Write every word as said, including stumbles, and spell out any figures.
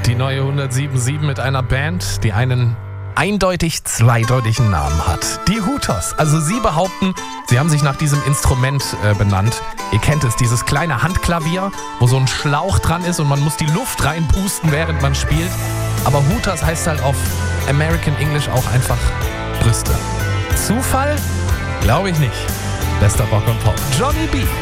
Die neue hundertsieben Komma sieben mit einer Band, die einen eindeutig zweideutigen Namen hat. Die Hooters. Also sie behaupten, sie haben sich nach diesem Instrument äh, benannt. Ihr kennt es, dieses kleine Handklavier, wo so ein Schlauch dran ist und man muss die Luft reinpusten, während man spielt. Aber Hooters heißt halt auf American English auch einfach Brüste. Zufall? Glaube ich nicht. Bester Rock und Pop. Johnny B.